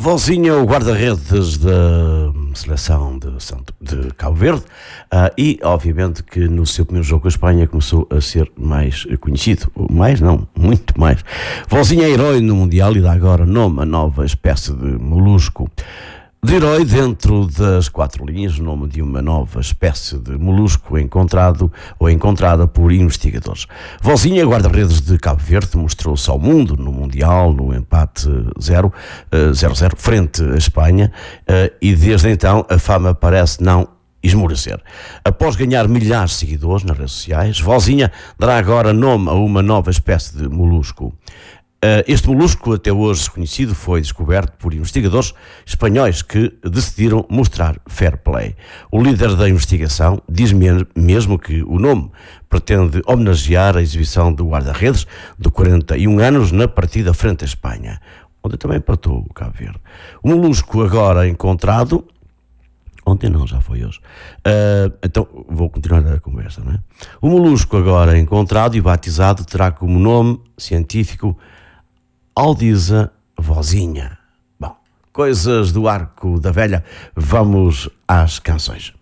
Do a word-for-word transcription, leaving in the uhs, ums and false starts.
Vozinha, o guarda-redes da seleção de, Santo, de Cabo Verde, uh, e obviamente que no seu primeiro jogo com a Espanha começou a ser mais conhecido, mais não, muito mais. Vozinha é herói no Mundial e dá agora nome a nova espécie de molusco. De herói dentro das quatro linhas, o nome de uma nova espécie de molusco encontrado ou encontrada por investigadores. Vozinha, guarda-redes de Cabo Verde, mostrou-se ao mundo no Mundial, no empate zero a zero frente à Espanha, e desde então a fama parece não esmorecer. Após ganhar milhares de seguidores nas redes sociais, Vozinha dará agora nome a uma nova espécie de molusco. Este molusco, até hoje desconhecido, foi descoberto por investigadores espanhóis que decidiram mostrar fair play. O líder da investigação diz mesmo que o nome pretende homenagear a exibição do guarda-redes de quarenta e um anos na partida frente à Espanha, onde também empatou o Cabo Verde. O molusco agora encontrado... Ontem não, já foi hoje. Uh, então, vou continuar a conversa, não é? O molusco agora encontrado e batizado terá como nome científico Aldisa Vozinha. Bom, coisas do arco da velha, vamos às canções.